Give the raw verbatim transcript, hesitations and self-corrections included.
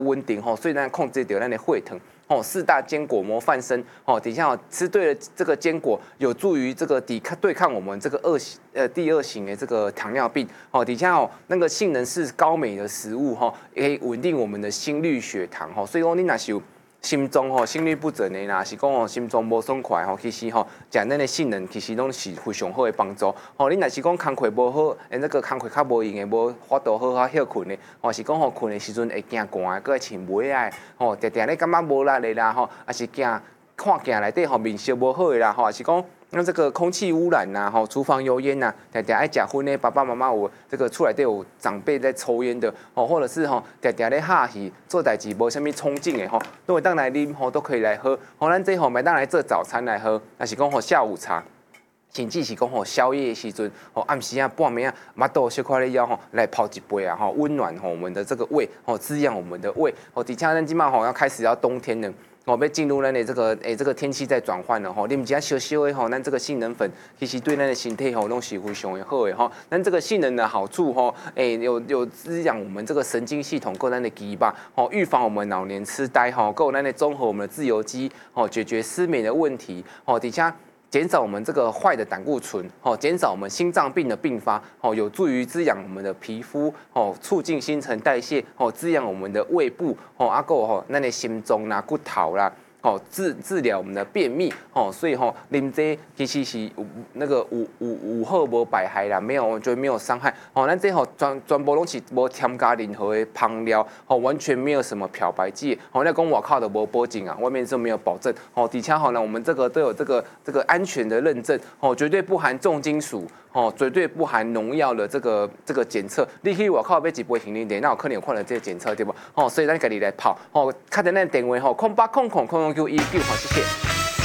稳定吼，所以咱控制掉咱的血糖。哦，四大坚果模范生哦，底下哦吃对了这个坚果，有助于这个抵抗对抗我们这个二型呃第二型的这个糖尿病。哦，底下哦那个性能是高镁的食物哈、哦，也可以稳定我们的心率、血糖哈、哦。所以说你若是有心中吼心律不整的啦，是讲哦心脏无爽快吼，其实吼食咱的性能其实拢是非常好的帮助。吼，你若是讲工课无好，诶那个工课较无用的，无法度好好休困的，吼是讲吼困的时阵会惊寒，搁会穿袂啊，吼定定咧感觉无力的啦，吼也是惊看镜内底吼面色无好的啦，吼也是讲。那这个空气污染呐，吼，厨房油烟呐，常常爱食薰的爸爸妈妈有这个厝内底有长辈在抽烟的，哦，或者是吼常常咧哈戏做代志无啥物冲劲的吼，都会当来啉吼，都可以来喝。吼，咱这吼麦当来做早餐来喝，还是讲吼下午茶。甚至是讲吼宵夜的时阵，吼暗时啊半暝啊，马豆小块的腰吼来泡一杯啊，吼温暖吼我们的这个胃，吼滋养我们的胃。吼，底下咱今嘛吼要开始要冬天了。哦，要进入咱的这个诶、欸，这个天气在转换了吼，啉一下小小的吼，咱这个杏仁粉其实对咱的身体吼拢是非常的好的吼。咱这个杏仁的好处吼，诶、欸，有有滋养我们这个神经系统，够咱的肌肉，吼，预防我们老年痴呆，吼，够咱的综合我们的自由基，吼，解决失眠的问题，吼，底下。减少我们这个坏的胆固醇，哦，减少我们心脏病的并发，哦，有助于滋养我们的皮肤，哦，促进新陈代谢，哦，滋养我们的胃部，哦，阿够吼，那你心脏啦、骨头啦。哦，治治疗我们的便秘，哦，所以吼，啉这其实是有那个无无无好无百害啦，没有，我觉得没有伤害。哦，咱这吼全全部拢是无添加任何的香料，哦，完全没有什么漂白剂。哦，那讲我靠的无保证啊，外面是没有保证。哦，底下好呢，我们这个都有这个这个安全的认证，哦，绝对不含重金属。哦，绝对不含农药的这个这个检测，你去外口买一杯行李点，那有可能有看到这个检测对不？哦，所以咱家己来泡。哦，看着咱电话吼，空八空空空空九一九，好，谢谢。